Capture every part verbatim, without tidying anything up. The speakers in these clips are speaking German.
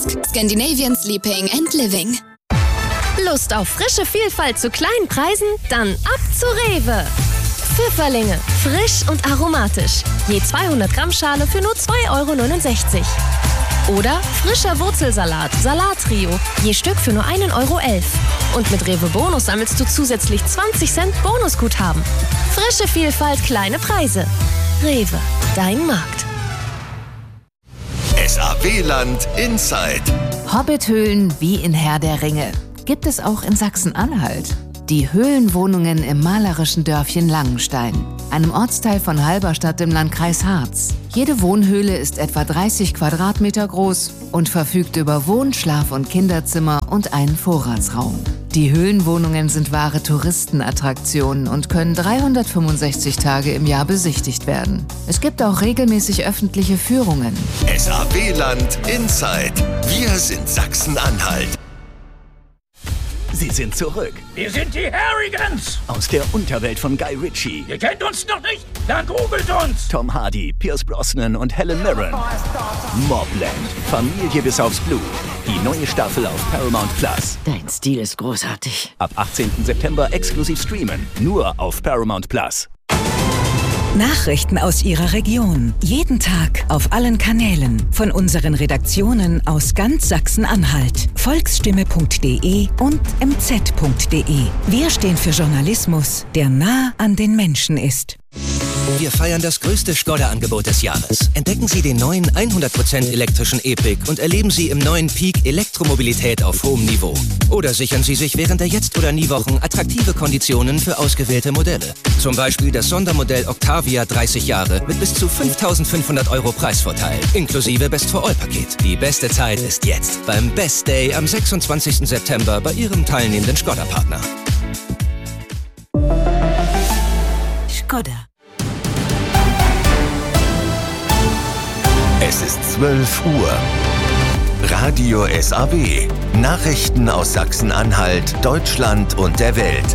Desk. Scandinavian Sleeping and Living. Lust auf frische Vielfalt zu kleinen Preisen? Dann ab zu Rewe. Pfifferlinge, frisch und aromatisch. Je zweihundert Gramm Schale für nur zwei Euro neunundsechzig. Oder frischer Wurzelsalat, Salattrio, je Stück für nur ein Euro elf. Und mit Rewe Bonus sammelst du zusätzlich zwanzig Cent Bonusguthaben. Frische Vielfalt, kleine Preise. Rewe, dein Markt. S A W-Land Inside. Hobbithöhlen wie in Herr der Ringe. Gibt es auch in Sachsen-Anhalt. Die Höhlenwohnungen im malerischen Dörfchen Langenstein, einem Ortsteil von Halberstadt im Landkreis Harz. Jede Wohnhöhle ist etwa dreißig Quadratmeter groß und verfügt über Wohn-, Schlaf- und Kinderzimmer und einen Vorratsraum. Die Höhlenwohnungen sind wahre Touristenattraktionen und können dreihundertfünfundsechzig Tage im Jahr besichtigt werden. Es gibt auch regelmäßig öffentliche Führungen. S A W-Land Inside. Wir sind Sachsen-Anhalt. Sie sind zurück. Wir sind die Harrigans. Aus der Unterwelt von Guy Ritchie. Ihr kennt uns noch nicht? Dann googelt uns. Tom Hardy, Pierce Brosnan und Helen Mirren. Mobland. Familie bis aufs Blut. Die neue Staffel auf Paramount Plus. Dein Stil ist großartig. Ab achtzehnten September exklusiv streamen. Nur auf Paramount Plus. Nachrichten aus Ihrer Region. Jeden Tag auf allen Kanälen. Von unseren Redaktionen aus ganz Sachsen-Anhalt. Volksstimme punkt de und m z punkt de. Wir stehen für Journalismus, der nah an den Menschen ist. Wir feiern das größte Skoda-Angebot des Jahres. Entdecken Sie den neuen hundert Prozent elektrischen E-Pick und erleben Sie im neuen Peak Elektromobilität auf hohem Niveau. Oder sichern Sie sich während der Jetzt- oder Nie-Wochen attraktive Konditionen für ausgewählte Modelle. Zum Beispiel das Sondermodell Octavia dreißig Jahre mit bis zu fünftausendfünfhundert Euro Preisvorteil, inklusive Best-for-All-Paket. Die beste Zeit ist jetzt beim Best Day am sechsundzwanzigsten September bei Ihrem teilnehmenden Skoda-Partner. Skoda. Es ist zwölf Uhr. Radio S A W. Nachrichten aus Sachsen-Anhalt, Deutschland und der Welt.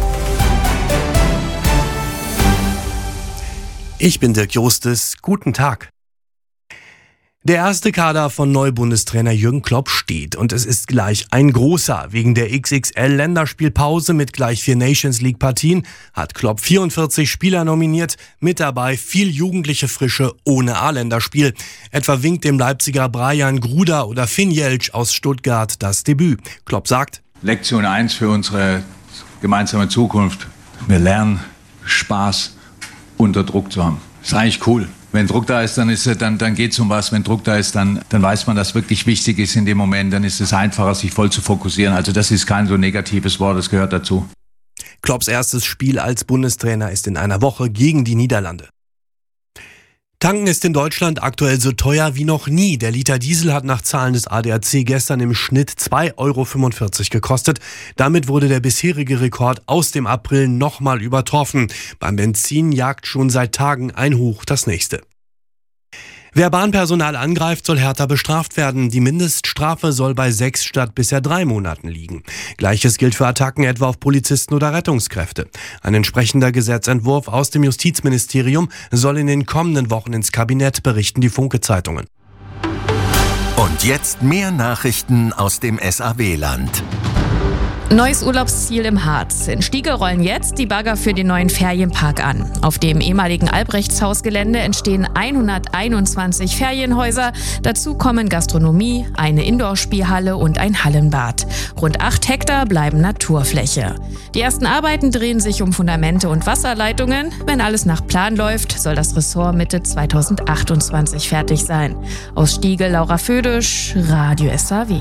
Ich bin Dirk Justus. Guten Tag. Der erste Kader von Neubundestrainer Jürgen Klopp steht und es ist gleich ein großer. Wegen der X X L-Länderspielpause mit gleich vier Nations-League-Partien hat Klopp vierundvierzig Spieler nominiert, mit dabei viel jugendliche Frische ohne A-Länderspiel. Etwa winkt dem Leipziger Brian Gruder oder Finn Jeltsch aus Stuttgart das Debüt. Klopp sagt: Lektion eins für unsere gemeinsame Zukunft. Wir lernen, Spaß unter Druck zu haben. Ist eigentlich cool. Wenn Druck da ist, dann, ist, dann, dann geht es um was. Wenn Druck da ist, dann, dann weiß man, dass wirklich wichtig ist in dem Moment. Dann ist es einfacher, sich voll zu fokussieren. Also das ist kein so negatives Wort, das gehört dazu. Klopps erstes Spiel als Bundestrainer ist in einer Woche gegen die Niederlande. Tanken ist in Deutschland aktuell so teuer wie noch nie. Der Liter Diesel hat nach Zahlen des A D A C gestern im Schnitt zwei Euro fünfundvierzig gekostet. Damit wurde der bisherige Rekord aus dem April nochmal übertroffen. Beim Benzin jagt schon seit Tagen ein Hoch das nächste. Wer Bahnpersonal angreift, soll härter bestraft werden. Die Mindeststrafe soll bei sechs statt bisher drei Monaten liegen. Gleiches gilt für Attacken etwa auf Polizisten oder Rettungskräfte. Ein entsprechender Gesetzentwurf aus dem Justizministerium soll in den kommenden Wochen ins Kabinett, berichten die Funke-Zeitungen. Und jetzt mehr Nachrichten aus dem S A W-Land. Neues Urlaubsziel im Harz. In Stiege rollen jetzt die Bagger für den neuen Ferienpark an. Auf dem ehemaligen Albrechtshausgelände entstehen hunderteinundzwanzig Ferienhäuser. Dazu kommen Gastronomie, eine Indoor-Spielhalle und ein Hallenbad. Rund acht Hektar bleiben Naturfläche. Die ersten Arbeiten drehen sich um Fundamente und Wasserleitungen. Wenn alles nach Plan läuft, soll das Ressort Mitte zweitausendachtundzwanzig fertig sein. Aus Stiege, Laura Födisch, Radio S A W.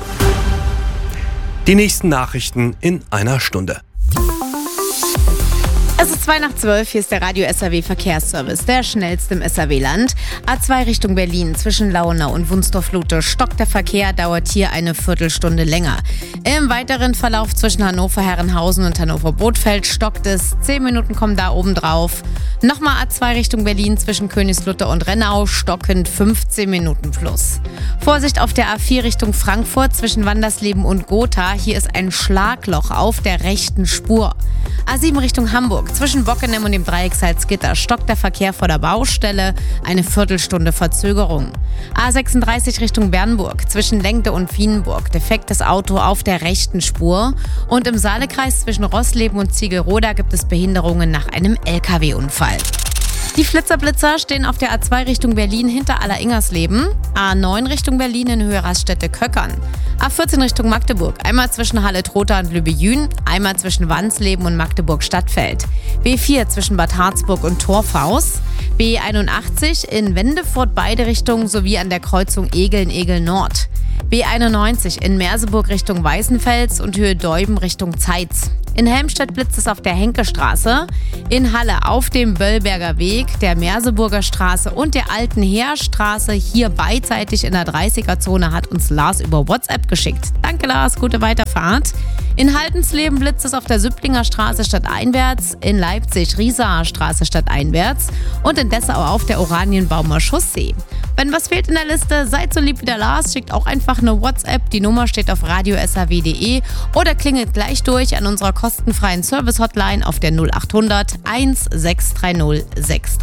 Die nächsten Nachrichten in einer Stunde. Es ist zwei nach zwölf, hier ist der Radio S A W Verkehrsservice, der schnellste im S A W-Land. A zwei Richtung Berlin, zwischen Launau und Wunstorf-Lute stockt der Verkehr, dauert hier eine Viertelstunde länger. Im weiteren Verlauf zwischen Hannover-Herrenhausen und Hannover-Bothfeld stockt es, zehn Minuten kommen da oben drauf. Nochmal A zwei Richtung Berlin zwischen Königslutter und Rennau, stockend fünfzehn Minuten plus. Vorsicht auf der A vier Richtung Frankfurt zwischen Wandersleben und Gotha. Hier ist ein Schlagloch auf der rechten Spur. A sieben Richtung Hamburg zwischen Bockenem und dem Dreieck Salzgitter stockt der Verkehr vor der Baustelle, eine Viertelstunde Verzögerung. A sechsunddreißig Richtung Bernburg zwischen Lengte und Wienburg, defektes Auto auf der rechten Spur. Und im Saalekreis zwischen Rossleben und Ziegelroda gibt es Behinderungen nach einem L K W-Unfall. Die Flitzerblitzer stehen auf der A zwei Richtung Berlin hinter Alleringers-Leben, A neun Richtung Berlin in Höhe Raststätte-Köckern, A vierzehn Richtung Magdeburg, einmal zwischen Halle-Trotha und Lübejün, einmal zwischen Wansleben und Magdeburg-Stadtfeld, B vier zwischen Bad Harzburg und Torfaus, B einundachtzig in Wendefurt beide Richtungen sowie an der Kreuzung Egeln-Egel-Nord, B einundneunzig in Merseburg Richtung Weißenfels und Höhe Deuben Richtung Zeitz. In Helmstedt blitzt es auf der Henkestraße, in Halle auf dem Böllberger Weg, der Merseburger Straße und der Alten Heerstraße. Hier beidseitig in der dreißiger-Zone hat uns Lars über WhatsApp geschickt. Danke Lars, gute Weiterfahrt. In Haltensleben blitzt es auf der Süpplinger Straße stadteinwärts, in Leipzig Riesaer Straße stadteinwärts und in Dessau auf der Oranienbaumer Chaussee. Wenn was fehlt in der Liste, seid so lieb wie der Lars, schickt auch einfach eine WhatsApp. Die Nummer steht auf radio s a w punkt d e oder klingelt gleich durch an unserer kostenfreien Service-Hotline auf der null acht hundert eins sechs drei null sechs